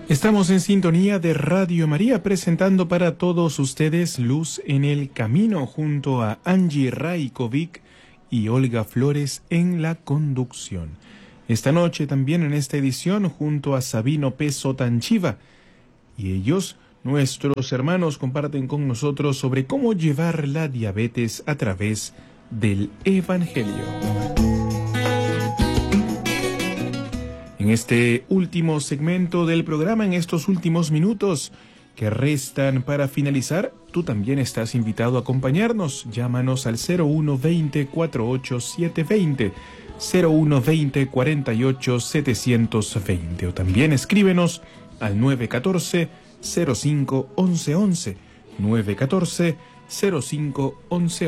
Estamos en sintonía de Radio María, presentando para todos ustedes Luz en el Camino, junto a Angie Raikovic y Olga Flores en la conducción. Esta noche también en esta edición junto a Sabino Peso Tanchiva. Y ellos, nuestros hermanos, comparten con nosotros sobre cómo llevar la diabetes a través del Evangelio. En este último segmento del programa, en estos últimos minutos que restan para finalizar, tú también estás invitado a acompañarnos. Llámanos al 0120 48 720, 0120 48 720, o también escríbenos al 914 05 11 11, 914 05 11